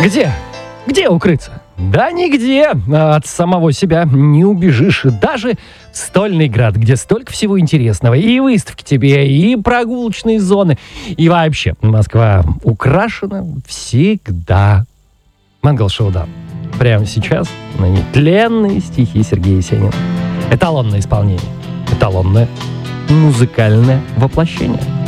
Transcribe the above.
Где? Где укрыться? Да нигде от самого себя не убежишь. Даже в Стольный Град, где столько всего интересного. И выставки тебе, и прогулочные зоны. И вообще, Москва украшена всегда. Мангал Шоудаун. Прямо сейчас на нетленные стихи Сергея Есенина. Эталонное исполнение. Эталонное музыкальное воплощение.